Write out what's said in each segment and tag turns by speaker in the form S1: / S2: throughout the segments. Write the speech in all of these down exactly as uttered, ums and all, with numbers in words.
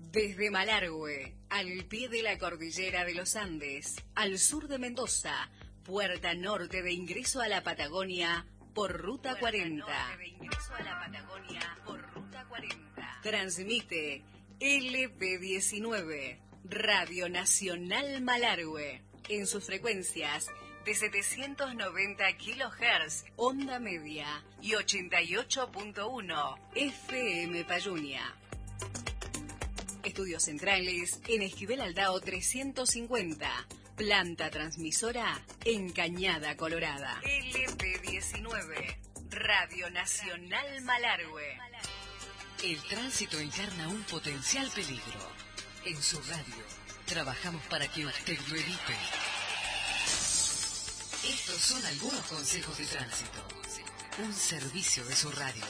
S1: Desde Malargüe, al pie de la cordillera de los Andes, al sur de Mendoza, puerta norte de ingreso a la Patagonia por Ruta cuarenta. De ingreso a la Patagonia por Ruta cuarenta. Transmite L P diecinueve, Radio Nacional Malargüe, en sus frecuencias de setecientos noventa kilohertz, onda media, y ochenta y ocho punto uno F M Payunia. Estudios centrales en Esquivel Aldao trescientos cincuenta. Planta transmisora en Cañada Colorada. L P diecinueve, Radio Nacional Malargüe.
S2: El tránsito encarna un potencial peligro. En su radio, trabajamos para que usted lo evite. Estos son algunos consejos de tránsito. Un servicio de su radio.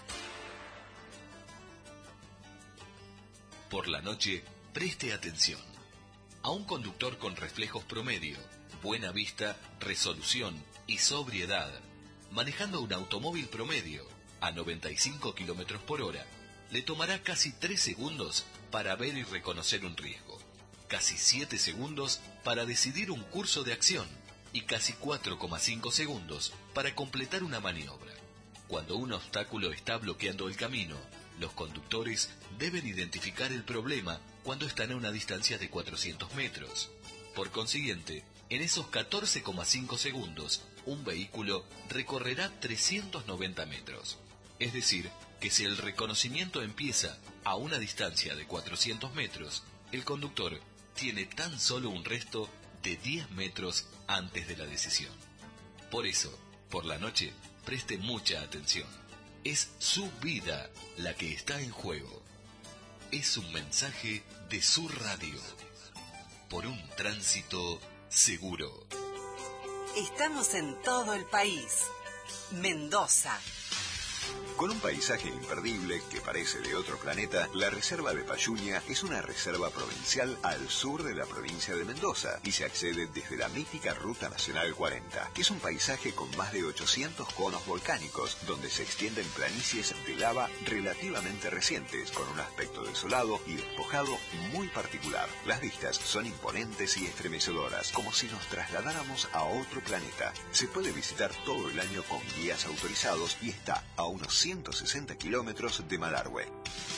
S3: Por la noche, preste atención. A un conductor con reflejos promedio, buena vista, resolución y sobriedad, manejando un automóvil promedio a noventa y cinco kilómetros por hora, le tomará casi tres segundos para ver y reconocer un riesgo, casi siete segundos para decidir un curso de acción y casi cuatro coma cinco segundos para completar una maniobra. Cuando un obstáculo está bloqueando el camino, los conductores deben identificar el problema cuando están a una distancia de cuatrocientos metros. Por consiguiente, en esos catorce coma cinco segundos, un vehículo recorrerá trescientos noventa metros. Es decir, que si el reconocimiento empieza a una distancia de cuatrocientos metros, el conductor tiene tan solo un resto de diez metros antes de la decisión. Por eso, por la noche, preste mucha atención. Es su vida la que está en juego. Es un mensaje de su radio. Por un tránsito seguro.
S2: Estamos en todo el país. Mendoza.
S4: Con un paisaje imperdible que parece de otro planeta, la Reserva de Payunia es una reserva provincial al sur de la provincia de Mendoza y se accede desde la mítica Ruta Nacional cuarenta, que es un paisaje con más de ochocientos conos volcánicos, donde se extienden planicies de lava relativamente recientes, con un aspecto desolado y despojado muy particular. Las vistas son imponentes y estremecedoras, como si nos trasladáramos a otro planeta. Se puede visitar todo el año con guías autorizados y está a unos ciento sesenta kilómetros de Malargüe.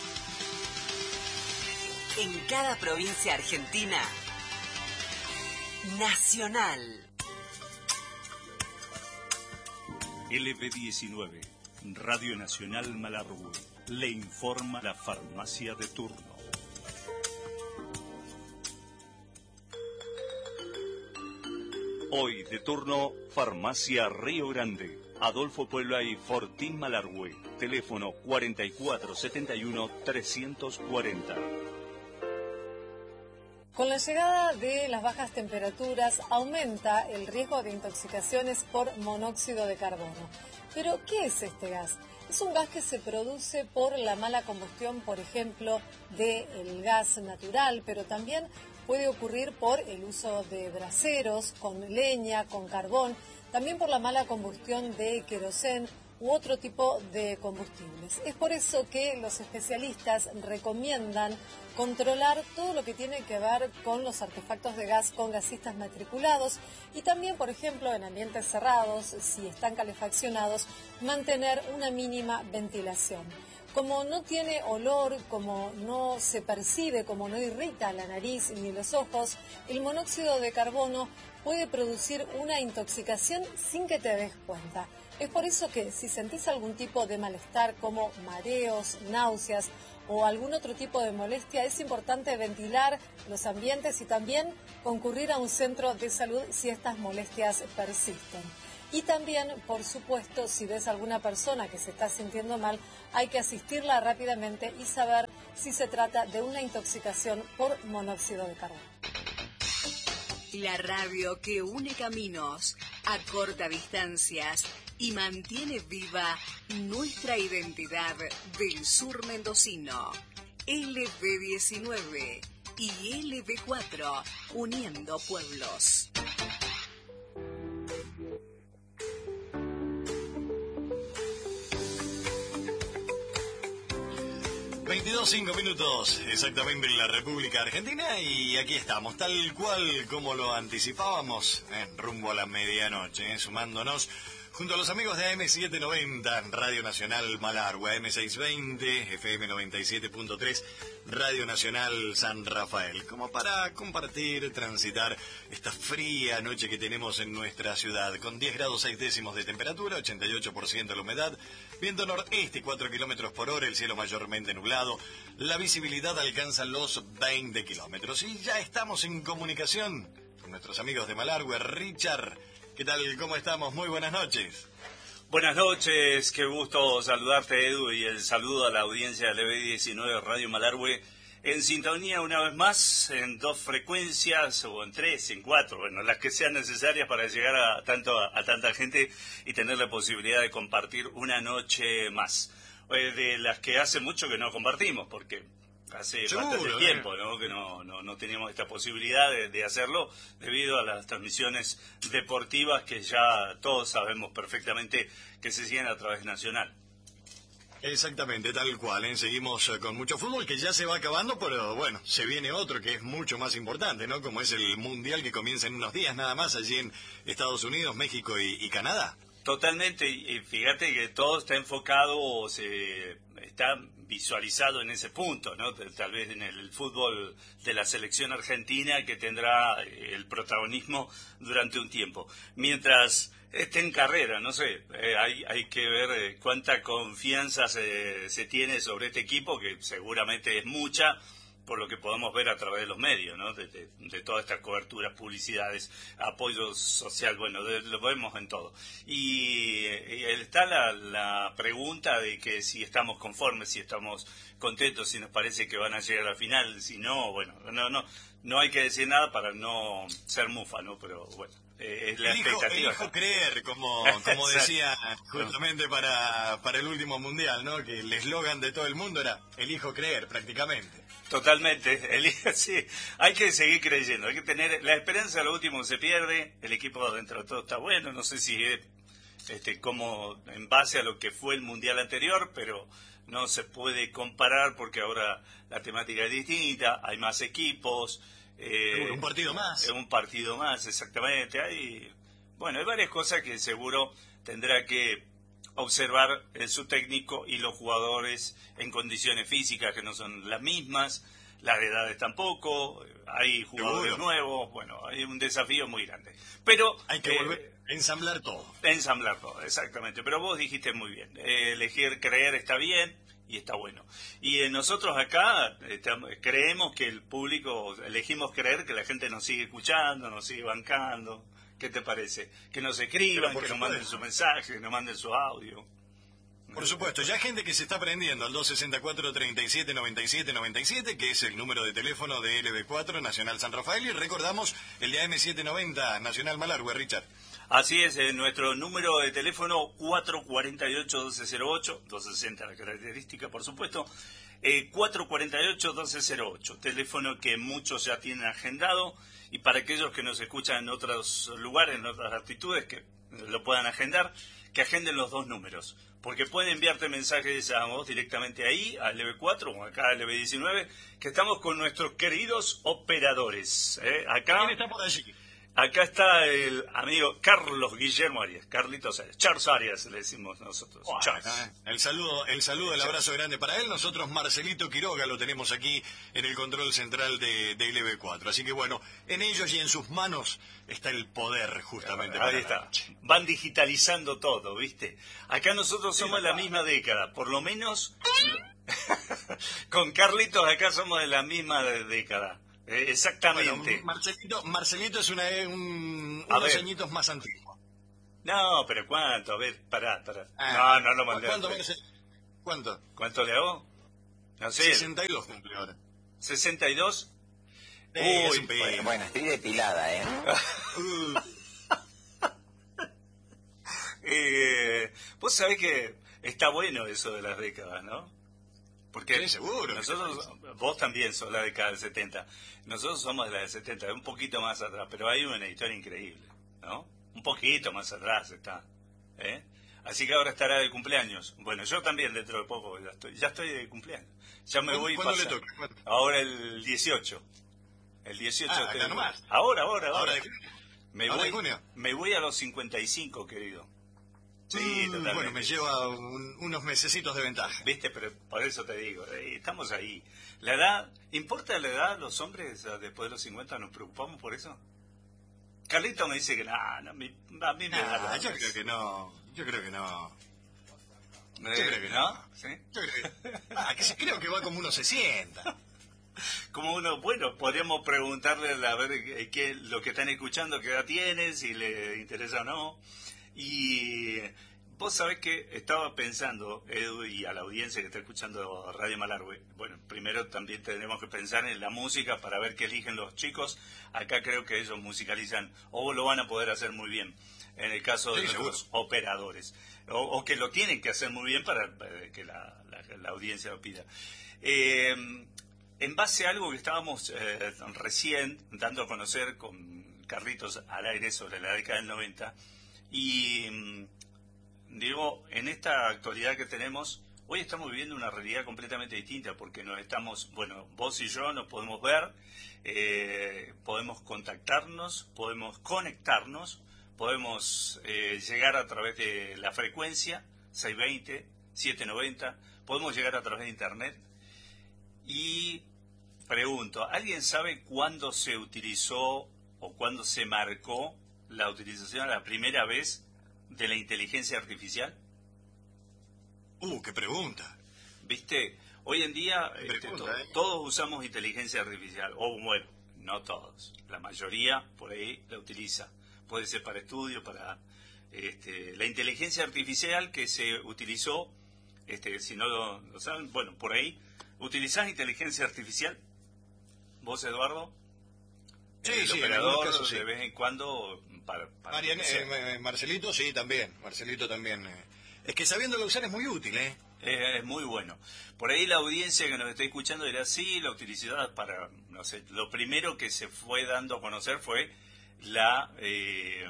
S2: En cada provincia argentina, Nacional.
S5: L P diecinueve, Radio Nacional Malargüe, le informa la farmacia de turno. Hoy de turno, Farmacia Río Grande, Adolfo Puebla y Fortín Malargüe. Teléfono cuarenta y cuatro setenta y uno trescientos cuarenta.
S6: Con la llegada de las bajas temperaturas aumenta el riesgo de intoxicaciones por monóxido de carbono. Pero, ¿qué es este gas? Es un gas que se produce por la mala combustión, por ejemplo, del gas natural, pero también puede ocurrir por el uso de braseros, con leña, con carbón, también por la mala combustión de queroseno u otro tipo de combustibles. Es por eso que los especialistas recomiendan controlar todo lo que tiene que ver con los artefactos de gas con gasistas matriculados y también, por ejemplo, en ambientes cerrados, si están calefaccionados, mantener una mínima ventilación. Como no tiene olor, como no se percibe, como no irrita la nariz ni los ojos, el monóxido de carbono puede producir una intoxicación sin que te des cuenta. Es por eso que si sentís algún tipo de malestar como mareos, náuseas o algún otro tipo de molestia, es importante ventilar los ambientes y también concurrir a un centro de salud si estas molestias persisten. Y también, por supuesto, si ves a alguna persona que se está sintiendo mal, hay que asistirla rápidamente y saber si se trata de una intoxicación por monóxido de carbono.
S1: La radio que une caminos, acorta distancias y mantiene viva nuestra identidad del sur mendocino. L P diecinueve y L P cuatro, uniendo pueblos.
S7: veintidós, cinco minutos exactamente en la República Argentina y aquí estamos, tal cual como lo anticipábamos, en rumbo a la medianoche, eh, sumándonos junto a los amigos de A M setecientos noventa, Radio Nacional Malargüe, A M seiscientos veinte, F M noventa y siete punto tres, Radio Nacional San Rafael, como para compartir, transitar esta fría noche que tenemos en nuestra ciudad, con diez grados seis décimos de temperatura, ochenta y ocho por ciento la humedad, viento noreste cuatro kilómetros por hora, el cielo mayormente nublado, la visibilidad alcanza los veinte kilómetros. Y ya estamos en comunicación con nuestros amigos de Malargüe. Richard, ¿qué tal? ¿Cómo estamos? Muy buenas noches.
S5: Buenas noches, qué gusto saludarte, Edu, y el saludo a la audiencia de L B diecinueve Radio Malargüe, en sintonía una vez más, en dos frecuencias, o en tres, en cuatro, bueno, las que sean necesarias para llegar a, tanto, a, a tanta gente y tener la posibilidad de compartir una noche más, eh, de las que hace mucho que no compartimos, porque hace
S7: Seguro,
S5: bastante
S7: eh.
S5: tiempo, ¿no? Que no, no, no teníamos esta posibilidad de, de hacerlo debido a las transmisiones deportivas que ya todos sabemos perfectamente que se siguen a través nacional.
S7: Exactamente, tal cual, ¿eh? Seguimos eh, con mucho fútbol que ya se va acabando, pero bueno, se viene otro que es mucho más importante, ¿no? Como es el Mundial que comienza en unos días nada más allí en Estados Unidos, México y, y Canadá.
S5: Totalmente, y fíjate que todo está enfocado o se está visualizado en ese punto, ¿no? Tal vez en el fútbol de la selección argentina, que tendrá el protagonismo durante un tiempo. Mientras esté en carrera, no sé, eh, hay, hay que ver eh, cuánta confianza se, se tiene sobre este equipo, que seguramente es mucha, por lo que podemos ver a través de los medios, ¿no? De, de, de todas estas coberturas, publicidades, apoyo social, bueno, de, lo vemos en todo. Y, y está la, la pregunta de que si estamos conformes, si estamos contentos, si nos parece que van a llegar a la final, si no, bueno, no, no, no hay que decir nada para no ser mufa, ¿no? Pero bueno, eh, es la
S7: elijo,
S5: expectativa.
S7: Elijo creer, como, como decía justamente para, para el último Mundial, ¿no? Que el eslogan de todo el mundo era elijo creer, prácticamente.
S5: Totalmente, el, sí, hay que seguir creyendo, hay que tener la esperanza, lo último se pierde, el equipo dentro de todo está bueno, no sé si es este, como en base a lo que fue el Mundial anterior, pero no se puede comparar porque ahora la temática es distinta, hay más equipos.
S7: Eh, un partido más.
S5: Un partido más, exactamente, hay, bueno, hay varias cosas que seguro tendrá que observar en su técnico y los jugadores en condiciones físicas que no son las mismas, las edades tampoco, hay jugadores
S7: Seguro.
S5: nuevos, bueno, hay un desafío muy grande. Pero
S7: hay que
S5: eh,
S7: volver a ensamblar todo.
S5: Ensamblar todo, exactamente. Pero vos dijiste muy bien, eh, elegir creer está bien y está bueno. Y eh, nosotros acá eh, creemos que el público, elegimos creer que la gente nos sigue escuchando, nos sigue bancando. ¿Qué te parece? Que nos escriban, que nos manden su mensaje, que nos manden su audio.
S7: Por supuesto, ya hay gente que se está prendiendo al dos sesenta y cuatro, treinta y siete, noventa y siete, noventa y siete, que es el número de teléfono de L B cuatro, Nacional San Rafael, y recordamos el de A M setecientos noventa, Nacional Malargüe, Richard.
S5: Así es, eh, nuestro número de teléfono cuatro cuatro ocho, doce cero ocho, doscientos sesenta la característica, por supuesto, eh, cuatro cuatro ocho, doce cero ocho, teléfono que muchos ya tienen agendado, y para aquellos que nos escuchan en otros lugares, en otras latitudes, que lo puedan agendar, que agenden los dos números, porque pueden enviarte mensajes a vos directamente ahí, a L B cuatro o acá a L B diecinueve, que estamos con nuestros queridos operadores. ¿eh? Acá,
S7: ¿Quién está por allí?
S5: Acá está el amigo Carlos Guillermo Arias, Carlitos Arias, Charles Arias le decimos nosotros.
S7: Bueno,
S5: Charles.
S7: eh, el saludo, el saludo, el abrazo grande para él. Nosotros Marcelito Quiroga lo tenemos aquí en el control central de, de L B cuatro. Así que bueno, en ellos y en sus manos está el poder justamente.
S5: Ahí está. Van digitalizando todo, ¿viste? Acá nosotros somos de la misma década, por lo menos con Carlitos acá somos de la misma década. Eh, exactamente.
S7: Bueno, Marcelito, Marcelito es una, un,
S5: A
S7: unos
S5: ver.
S7: añitos más antiguo.
S5: No, pero ¿cuánto? A ver, pará, pará.
S7: Ah,
S5: no, no lo mandé.
S7: ¿Cuánto, ¿Cuánto?
S5: ¿Cuánto le hago? No sé.
S7: sesenta y dos cumple ahora.
S5: ¿sesenta y dos?
S7: Sí,
S5: Uy,
S7: es un pibe.
S8: Bueno, bueno, estoy depilada, ¿eh?
S5: eh, vos sabés que está bueno eso de las décadas, ¿no? Porque
S7: sí, seguro.
S5: Nosotros, vos también sos la década del setenta. Nosotros somos de la del setenta, un poquito más atrás, pero hay una historia increíble, ¿no? Un poquito más atrás está, ¿eh? Así que ahora estará de cumpleaños. Bueno, yo también dentro de poco ya estoy, ya estoy de cumpleaños. Ya me voy
S7: ¿Cuándo le
S5: pasar.
S7: toca? ¿Cuándo?
S5: Ahora el dieciocho. El dieciocho.
S7: Ah,
S5: tengo-
S7: acá nomás.
S5: Ahora, ahora, ahora.
S7: Ahora de,
S5: me,
S7: ahora
S5: voy,
S7: de junio.
S5: me voy a los cincuenta y cinco, querido. Sí,
S7: Mm,
S5: totalmente.
S7: bueno, me lleva un- unos mesecitos de ventaja.
S5: Viste, pero por eso te digo, eh, estamos ahí. La edad, ¿importa la edad los hombres ah, después de los cincuenta? ¿Nos preocupamos por eso? Carlito me dice que nah, no, mi- a mí me da
S7: Nah,
S5: la-
S7: yo creo que no. Yo creo que no.
S5: Eh,
S7: Yo creo que
S5: ¿no?
S7: no.
S5: ¿Sí?
S7: Yo creo que, ah, que se- creo que va como uno se sienta.
S5: Como uno, bueno, podríamos preguntarle a ver eh, qué lo que están escuchando, qué edad tiene, si le interesa o no. Y vos sabés que estaba pensando, Edu, y a la audiencia que está escuchando Radio Malargüe, bueno, primero también tenemos que pensar en la música para ver qué eligen los chicos. Acá creo que ellos musicalizan, o lo van a poder hacer muy bien, en el caso de
S7: Sí,
S5: los
S7: seguro.
S5: operadores. O, o que lo tienen que hacer muy bien para, para que la, la- la audiencia lo pida. Eh, en base a algo que estábamos eh, recién dando a conocer con Carlitos al aire sobre la década del noventa, y mm, digo, en esta actualidad que tenemos, hoy estamos viviendo una realidad completamente distinta, porque nos estamos, bueno, vos y yo nos podemos ver, eh, podemos contactarnos, podemos conectarnos, podemos eh, llegar a través de la frecuencia seiscientos veinte, setecientos noventa, podemos llegar a través de internet. Y pregunto, ¿alguien sabe cuándo se utilizó o cuándo se marcó la utilización a la primera vez de la inteligencia artificial?
S7: Uh, qué pregunta.
S5: ¿Viste? Hoy en día
S7: Qué
S5: este,
S7: pregunta,
S5: to-
S7: ¿eh?
S5: todos usamos inteligencia artificial, o bueno, no todos, la mayoría por ahí la utiliza. Puede ser para estudio, para este, la inteligencia artificial que se utilizó, este, si no lo, lo saben, bueno, por ahí, ¿utilizás inteligencia artificial? ¿Vos, Eduardo?
S7: Sí,
S5: El
S7: sí, en
S5: operador,
S7: algunos casos sí.
S5: de vez en cuando, para, para
S7: Marian-
S5: que sea.
S7: eh, eh, Marcelito, sí, también. Marcelito también. eh. Es que sabiéndolo usar es muy útil, ¿eh?
S5: Eh, Es muy bueno. Por ahí la audiencia que nos está escuchando dirá, sí, la utilidad para, no sé, lo primero que se fue dando a conocer fue la eh,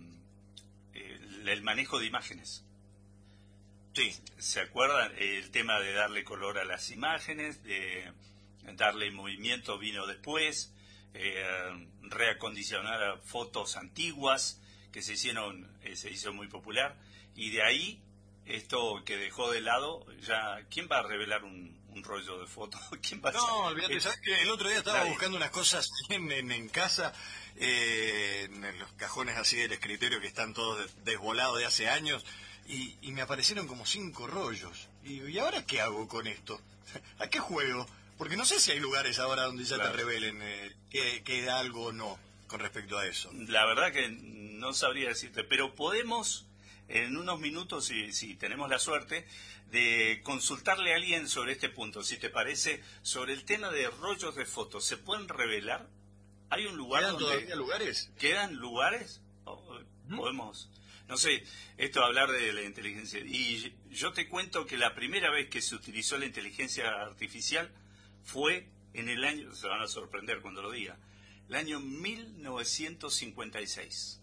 S5: el, el manejo de imágenes.
S7: Sí.
S5: ¿Se acuerdan? El tema de darle color a las imágenes, de darle movimiento vino después, eh, reacondicionar a fotos antiguas que se hicieron, eh, se hizo muy popular, y de ahí esto que dejó de lado, ya, ¿quién va a revelar un, un rollo de fotos? ¿Quién va a
S7: No,
S5: hacer?
S7: olvídate,
S5: Es-
S7: ¿sabes qué? El otro día estaba
S5: Nadie.
S7: buscando unas cosas en, en, en casa, eh, en los cajones así del escritorio que están todos des- desvolados de hace años, y, y me aparecieron como cinco rollos. Y, ¿y ahora qué hago con esto? ¿A qué juego? Porque no sé si hay lugares ahora donde ya
S5: Claro.
S7: te revelen eh, que, que algo o no con respecto a eso.
S5: La verdad que no sabría decirte, pero podemos en unos minutos, si, si tenemos la suerte, de consultarle a alguien sobre este punto, si te parece, sobre el tema de rollos de fotos. ¿Se pueden revelar? ¿Hay un lugar
S7: ¿Quedan
S5: donde
S7: todavía lugares?
S5: quedan lugares? O- Podemos, no sé, esto hablar de la inteligencia. Y yo te cuento que la primera vez que se utilizó la inteligencia artificial fue en el año, se van a sorprender cuando lo diga, el año mil novecientos cincuenta y seis.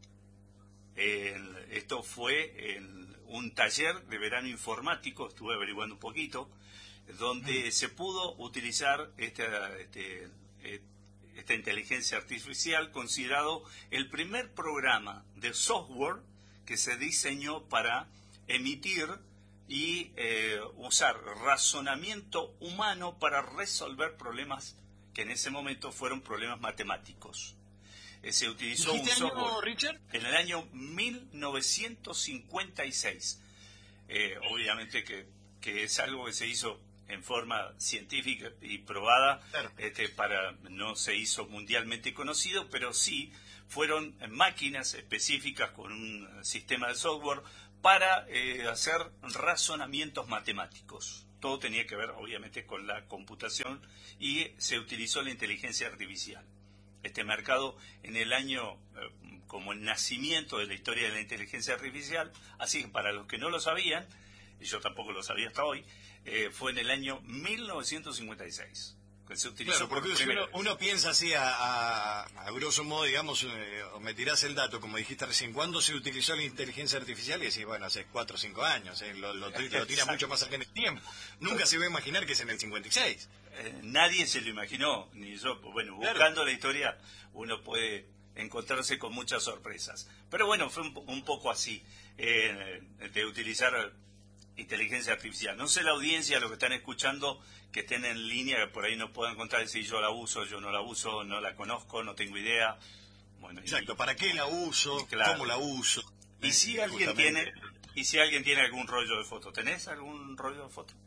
S5: El- esto fue en un taller de verano informático, estuve averiguando un poquito, donde se pudo utilizar esta, este, eh, esta inteligencia artificial, considerado el primer programa de software que se diseñó para emitir y eh, usar razonamiento humano para resolver problemas que en ese momento fueron problemas matemáticos. Eh, se utilizó un
S7: ¿Dijiste año,
S5: software
S7: Richard?
S5: en el año mil novecientos cincuenta y seis. Eh, obviamente que, que es algo que se hizo en forma científica y probada,
S7: Claro.
S5: este, para no se hizo mundialmente conocido, pero sí fueron máquinas específicas con un sistema de software para eh, hacer razonamientos matemáticos. Todo tenía que ver, obviamente, con la computación y se utilizó la inteligencia artificial. Este mercado, en el año, eh, como el nacimiento de la historia de la inteligencia artificial, así que para los que no lo sabían, y yo tampoco lo sabía hasta hoy, eh, fue en el año mil novecientos cincuenta y seis. que se utilizó
S7: Claro, porque
S5: por
S7: si
S5: primera
S7: uno,
S5: vez.
S7: uno piensa así a, a, a grosso modo, digamos, eh, o me tirás el dato, como dijiste recién, ¿cuándo se utilizó la inteligencia artificial? Y decís, bueno, hace cuatro o cinco años, eh, lo, lo, lo tira mucho más allá en el tiempo. Nunca se va a imaginar que es en el cincuenta y seis.
S5: Eh, nadie se lo imaginó, ni yo. Bueno,
S7: Claro.
S5: buscando la historia uno puede encontrarse con muchas sorpresas. Pero bueno, fue un, po- un poco así, eh, de utilizar inteligencia artificial. No sé la audiencia, los que están escuchando, que estén en línea, que por ahí no puedan encontrar si yo la uso, yo no la uso, no la conozco, no tengo idea. Bueno, y-
S7: Exacto, ¿para qué la uso?
S5: Claro.
S7: ¿Cómo la uso?
S5: Y si
S7: Eh,
S5: alguien
S7: justamente.
S5: tiene, y si alguien tiene algún rollo de foto, ¿tenés algún rollo de foto?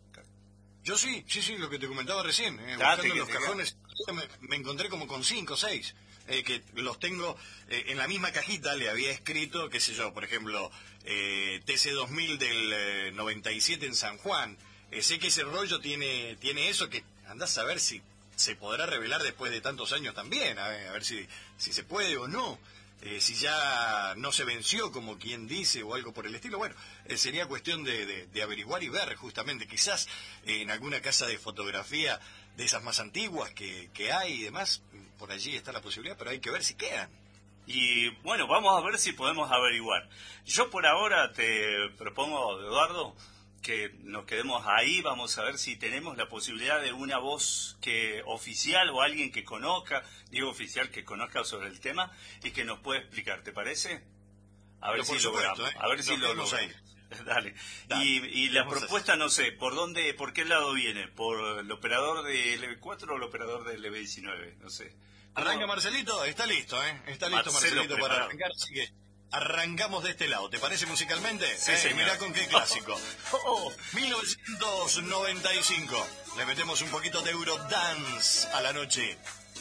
S7: Yo sí, sí, sí, lo que te comentaba recién. Eh,
S5: Date
S7: buscando
S5: que
S7: en los
S5: te
S7: cajones, me, me encontré como con cinco o seis, eh, que los tengo eh, en la misma cajita, le había escrito, qué sé yo, por ejemplo, eh, T C dos mil del eh, noventa y siete en San Juan. Eh, sé que ese rollo tiene, tiene eso que andás a ver si se podrá revelar después de tantos años también, a ver, a ver si, si se puede o no. Eh, si ya no se venció, como quien dice, o algo por el estilo, bueno, eh, sería cuestión de, de- de averiguar y ver, justamente, quizás eh, en alguna casa de fotografía de esas más antiguas que, que hay y demás, por allí está la posibilidad, pero hay que ver si quedan.
S5: Y bueno, vamos a ver si podemos averiguar. Yo por ahora te propongo, Eduardo, que nos quedemos ahí, vamos a ver si tenemos la posibilidad de una voz que oficial o alguien que conozca, digo oficial, que conozca sobre el tema y que nos pueda explicar, ¿te parece? A ver
S7: Pero por
S5: si
S7: supuesto,
S5: logramos,
S7: ¿eh?
S5: a ver si
S7: Nos
S5: lo
S7: quedamos
S5: logramos.
S7: ahí.
S5: Dale.
S7: Dale.
S5: Y, y la
S7: Vamos a
S5: propuesta, no sé, ¿por dónde, por qué lado viene? ¿Por el operador de L B cuatro o el operador de L B diecinueve? No sé. ¿Cómo?
S7: Arranca Marcelito, está listo, ¿eh? Está listo
S5: Marcelo
S7: Marcelito para
S5: preparado.
S7: arrancar, así que arrancamos de este lado. ¿Te parece musicalmente?
S5: Sí,
S7: Eh,
S5: señor.
S7: mirá con qué clásico. Oh, mil novecientos noventa y cinco. Le metemos un poquito de Eurodance a la noche.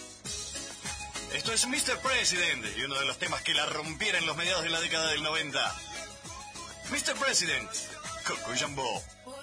S7: Esto es mister President y uno de los temas que la rompiera en los mediados de la década del noventa. mister President, Coco Jambó.